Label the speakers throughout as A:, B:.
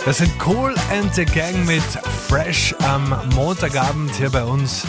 A: Das sind Kool and the Gang mit Fresh am Montagabend hier bei uns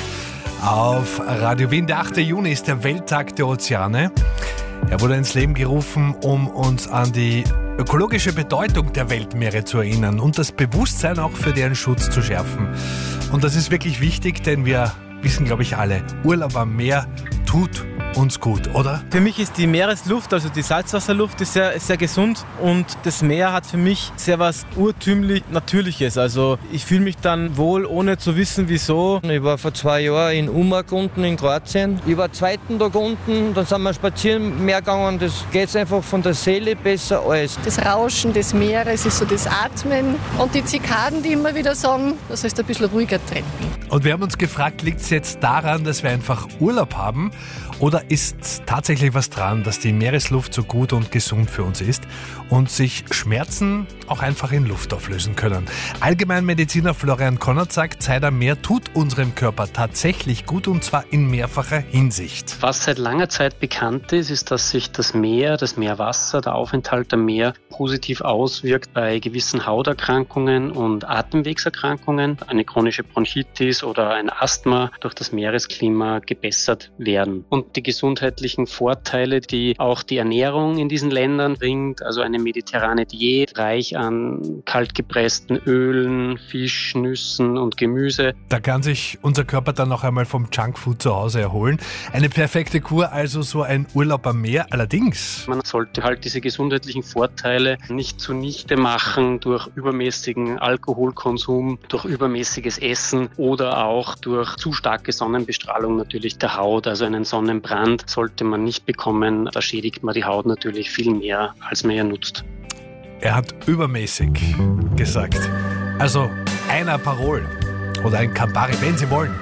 A: auf Radio Wien. Der 8. Juni ist der Welttag der Ozeane. Er wurde ins Leben gerufen, um uns an die ökologische Bedeutung der Weltmeere zu erinnern und das Bewusstsein auch für deren Schutz zu schärfen. Und das ist wirklich wichtig, denn wir wissen, glaube ich, alle, Urlaub am Meer tut uns gut, oder?
B: Für mich ist die Meeresluft, also die Salzwasserluft, ist sehr gesund und das Meer hat für mich sehr was urtümlich Natürliches. Also ich fühle mich dann wohl, ohne zu wissen, wieso.
C: Ich war vor 2 Jahren in Umag unten in Kroatien. Ich war 2. Tag unten, dann sind wir spazieren im Meer gegangen. Das geht einfach von der Seele besser alles.
D: Das Rauschen des Meeres ist so das Atmen und die Zikaden, die immer wieder sagen, das heißt ein bisschen ruhiger trinken.
A: Und wir haben uns gefragt, liegt es jetzt daran, dass wir einfach Urlaub haben? Oder ist tatsächlich was dran, dass die Meeresluft so gut und gesund für uns ist und sich Schmerzen auch einfach in Luft auflösen können? Allgemeinmediziner Florian Konrad sagt, Zeit am Meer tut unserem Körper tatsächlich gut und zwar in mehrfacher Hinsicht.
E: Was seit langer Zeit bekannt ist, dass sich das Meer, das Meerwasser, der Aufenthalt am Meer positiv auswirkt bei gewissen Hauterkrankungen und Atemwegserkrankungen. Eine chronische Bronchitis oder ein Asthma durch das Meeresklima gebessert werden. Und die gesundheitlichen Vorteile, die auch die Ernährung in diesen Ländern bringt, also eine mediterrane Diät, reich an kaltgepressten Ölen, Fisch, Nüssen und Gemüse.
A: Da kann sich unser Körper dann noch einmal vom Junkfood zu Hause erholen. Eine perfekte Kur, also so ein Urlaub am Meer. Allerdings,
E: man sollte halt diese gesundheitlichen Vorteile nicht zunichte machen durch übermäßigen Alkoholkonsum, durch übermäßiges Essen oder auch durch zu starke Sonnenbestrahlung natürlich der Haut, also einen Sonnenbrand sollte man nicht bekommen. Da schädigt man die Haut natürlich viel mehr, als man ja nutzt.
A: Er hat übermäßig gesagt. Also ein Aperol oder ein Campari, wenn Sie wollen,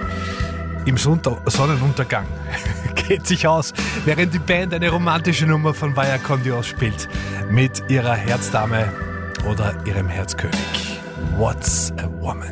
A: im Sonnenuntergang geht sich aus, während die Band eine romantische Nummer von Vaya con Dios spielt mit ihrer Herzdame oder ihrem Herzkönig. What's a Woman?